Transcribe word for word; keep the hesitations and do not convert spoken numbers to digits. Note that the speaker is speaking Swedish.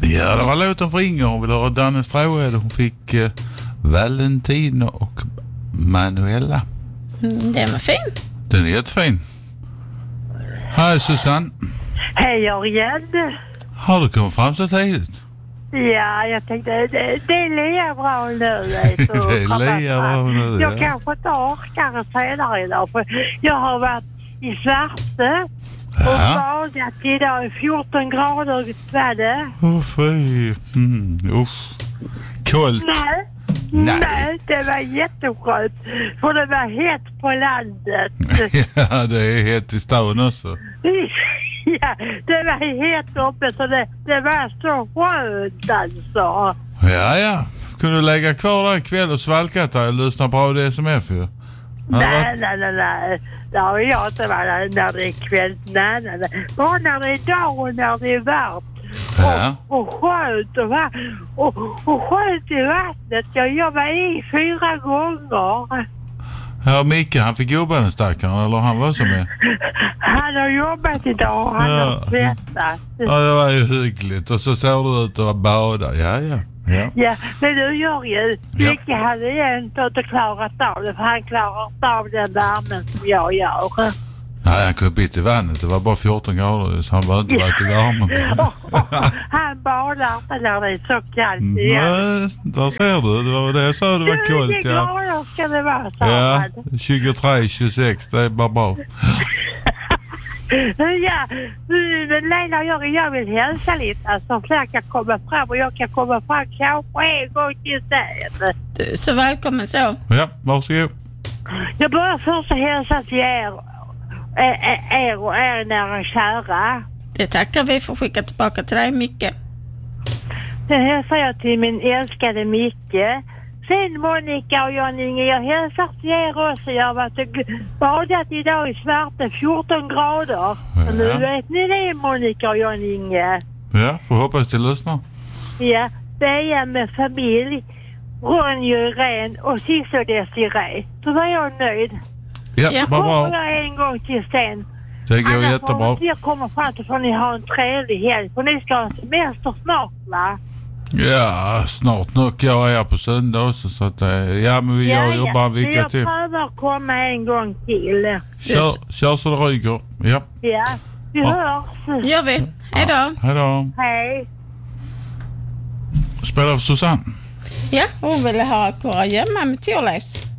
Ja, det var låten för Inger. Hon ville ha Danne Stråhed. Hon fick eh, Valentino och Manuela. Mm, den var fin. Den är jättefin. Hej Susanne. Hej Jörgen. Har du kommit fram så tidigt? Ja, jag tänkte det, det är lika bra nu. Det är lika bra nu, Jag ja. kanske inte orkar senare idag för jag har varit i Svarte och Ja. badat idag i fjorton grader var det. Åh, fy. Mm, usch. Kollt. Nej. Nej. Nej, det var jätteskönt. För det var hett på landet. Ja, det är hett i stan också. Ja, det var hett uppe så det, det var så skönt alltså. Ja, ja. Kunde du lägga kvar där ikväll och svalkat där och lyssna på A D S M F ju? Nej, nej, nej, nej. Det har jag inte varit när det är kväll. Nej, nej, nej. Bara när det är dag och när det är varmt. Ja. Och, och skönt och, va- och, och skönt i vattnet. Jag, jag var i fyra gånger. Ja, Micke, han fick jobba den stackaren, eller han var som är. Han har jobbat idag och han Ja. har svettat. Ja, det var ju hyggligt. Och så såg du ut och bada. Ja, ja. Ja. Ja, men du Jörgen, Ja. Micke hade ju inte klarat av det för han klarar inte av den värmen som jag gör. Nej, han kunde byta i vattnet. Det var bara fjorton grader så han var inte varit i värmen. Han badar inte när det är så kallt igen. Nej, där ser du. Det var det jag sa, det var kollt. tjugo Ja, grader ska det vara, sa ja. han. tjugotre tjugosex, det är bara bra. Ja, men Leila och jag, jag vill hälsa lite. Alltså fler kan komma fram och jag kan komma fram kanske en gång till sen. Du är så välkommen så. Ja, varsågod. Jag börjar först att hälsa till er, er, er och er nära kära. Det tackar vi för att skicka tillbaka till dig, Micke. Sen hälsar jag till min älskade Micke. Sen Monica och Jan-Inge, jag hälsar till er också. Jag har varit och badat idag i Svarte, fjorton grader. Ja. Och nu vet ni det, Monica och Jan-Inge. Ja, får hoppas till lyssnar. Ja, Bea med familj, Ronny och Irene och Cissi och Desiree. Så var jag nöjd. Ja, Ja. vad Kommer bra. jag en gång till sen. Det går Annars jättebra. om jag kommer fram till får ni ha en trevlig helg. För ni ska ha semester snart, va? Ja, snart nog. Jag är på söndag också så att, eh, ja, men vi jag jobbar en Så vecka jag till. prövar komma en gång till. Kör, kör så det ryker. Ja. Ja, vi Ja. hörs. Gör vi. Hej då. Hej då. Hej. Spelar för Susanne. Ja, hon ville ha kurragömma med Tyrleifs.